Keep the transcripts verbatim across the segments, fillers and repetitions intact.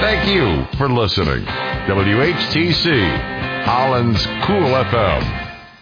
Thank you for listening. W H T C, Holland's Cool F M.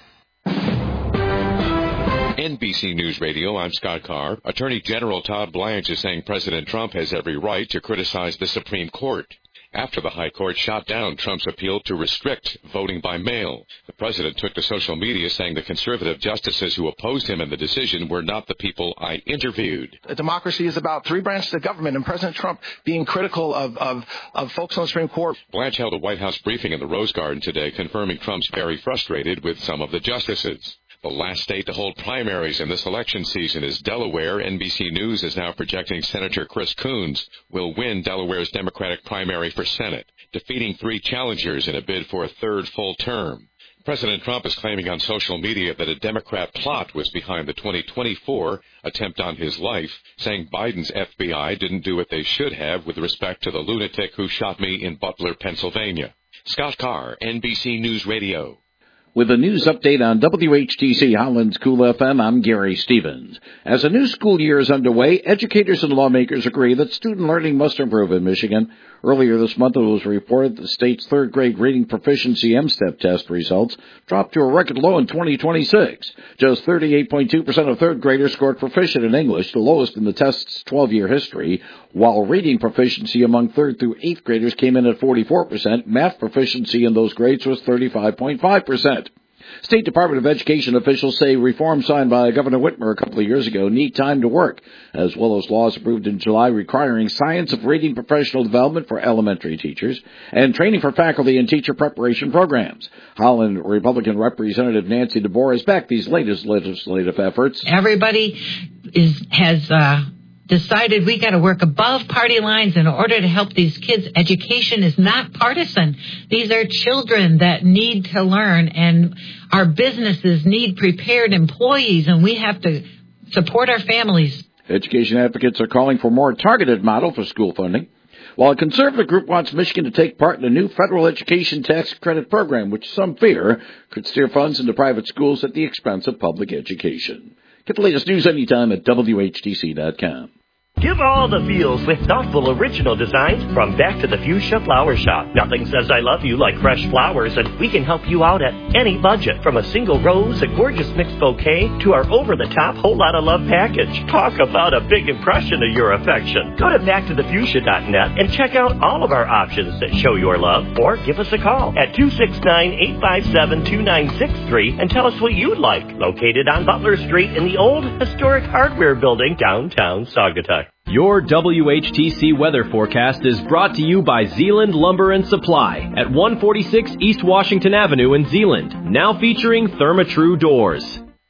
N B C News Radio, I'm Scott Carr. Attorney General Todd Blanche is saying President Trump has every right to criticize the Supreme Court after the High Court shot down Trump's appeal to restrict voting by mail. The president took to social media saying the conservative justices who opposed him in the decision were not the people I interviewed. A democracy is about three branches of government, and President Trump being critical of, of, of folks on the Supreme Court. Blanche held a White House briefing in the Rose Garden today, confirming Trump's very frustrated with some of the justices. The last state to hold primaries in this election season is Delaware. N B C News is now projecting Senator Chris Coons will win Delaware's Democratic primary for Senate, defeating three challengers in a bid for a third full term. President Trump is claiming on social media that a Democrat plot was behind the twenty twenty-four attempt on his life, saying Biden's F B I didn't do what they should have with respect to the lunatic who shot me in Butler, Pennsylvania. Scott Carr, N B C News Radio. With a news update on W H T C Holland's Cool F M, I'm Gary Stevens. As a new school year is underway, educators and lawmakers agree that student learning must improve in Michigan. Earlier this month, it was reported the state's third-grade reading proficiency M STEP test results dropped to a record low in twenty twenty-six. Just thirty-eight point two percent of third graders scored proficient in English, the lowest in the test's twelve-year history, while reading proficiency among third through eighth graders came in at forty-four percent. Math proficiency in those grades was thirty-five point five percent. State Department of Education officials say reforms signed by Governor Whitmer a couple of years ago need time to work, as well as laws approved in July requiring science of reading professional development for elementary teachers and training for faculty and teacher preparation programs. Holland Republican Representative Nancy DeBoer has backed these latest legislative efforts. Everybody is has uh, decided we got to work above party lines in order to help these kids. Education is not partisan. These are children that need to learn, and our businesses need prepared employees, and we have to support our families. Education advocates are calling for a more targeted model for school funding, while a conservative group wants Michigan to take part in a new federal education tax credit program, which some fear could steer funds into private schools at the expense of public education. Get the latest news anytime at W H T C dot com. Give all the feels with thoughtful original designs from Back to the Fuchsia Flower Shop. Nothing says I love you like fresh flowers, and we can help you out at any budget. From a single rose, a gorgeous mixed bouquet, to our over-the-top whole lot of love package. Talk about a big impression of your affection. Go to back to the fuchsia dot net and check out all of our options that show your love, or give us a call at two six nine, eight five seven, two nine six three and tell us what you'd like. Located on Butler Street in the old historic hardware building, downtown Saugatuck. Your W H T C weather forecast is brought to you by Zeeland Lumber and Supply at one forty-six East Washington Avenue in Zeeland, now featuring Therma-Tru doors.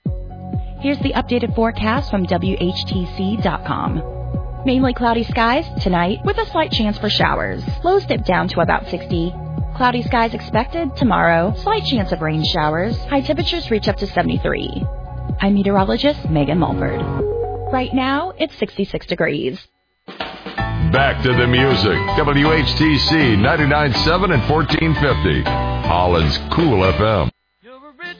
Here's the updated forecast from W H T C dot com. Mainly cloudy skies tonight with a slight chance for showers. Lows dip down to about sixty. Cloudy skies expected tomorrow. Slight chance of rain showers. High temperatures reach up to seventy-three. I'm meteorologist Megan Mulford. Right now, it's sixty-six degrees. Back to the music. W H T C ninety-nine point seven and fourteen fifty. Holland's Cool F M.